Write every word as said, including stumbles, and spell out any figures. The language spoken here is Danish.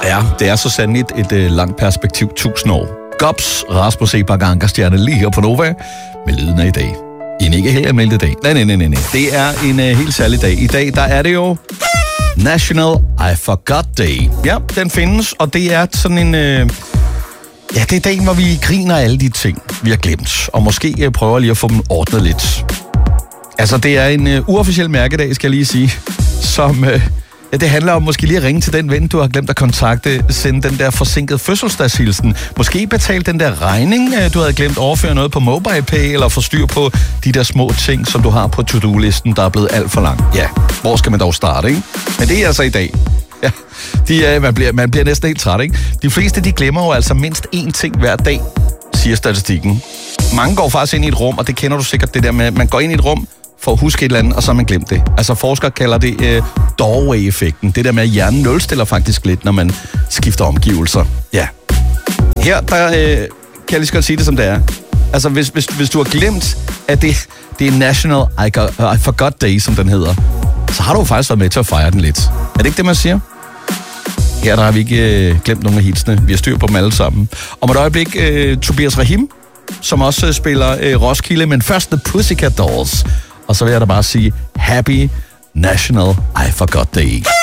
Ja, det er så sandt et, et langt perspektiv, tusind år. Gops, Rasmus Seebach Ankerstjerne lige her på Nova, med lyden af i dag. En ikke helt almindelig dag. Nej, nej, nej, nej. Det er en uh, helt særlig dag. I dag, der er det jo National I Forgot Day. Ja, den findes, og det er sådan en... Uh, ja, det er dagen, hvor vi griner alle de ting, vi har glemt. Og måske uh, prøver lige at få dem ordnet lidt. Altså, det er en uh, uofficiel mærkedag, skal jeg lige sige, som... Uh, Ja, det handler om måske lige at ringe til den ven, du har glemt at kontakte, sende den der forsinkede fødselsdagshilsen, måske betale den der regning, du havde glemt, overføre noget på MobilePay, eller få styr på de der små ting, som du har på to-do-listen, der er blevet alt for lang. Ja, hvor skal man dog starte, ikke? Men det er altså i dag. Ja, de, er, man, bliver, man bliver næsten helt træt, ikke? De fleste, de glemmer jo altså mindst én ting hver dag, siger statistikken. Mange går faktisk ind i et rum, og det kender du sikkert, det der med, man går ind i et rum, for at huske et eller andet, og så har man glemt det. Altså forskere kalder det øh, doorway-effekten. Det der med, at hjernen nulstiller faktisk lidt, når man skifter omgivelser. Ja. Her, der øh, kan jeg lige så godt sige det, som det er. Altså, hvis, hvis, hvis du har glemt, at det, det er National I, got, I Forgot Day, som den hedder, så har du jo faktisk været med til at fejre den lidt. Er det ikke det, man siger? Her der har vi ikke øh, glemt nogen af hilsene. Vi har styr på dem alle sammen. Om et øjeblik, øh, Tobias Rahim, som også øh, spiller øh, Roskilde, men først The Pussycat Dolls. Og så vil jeg da bare sige, Happy National I Forgot Day.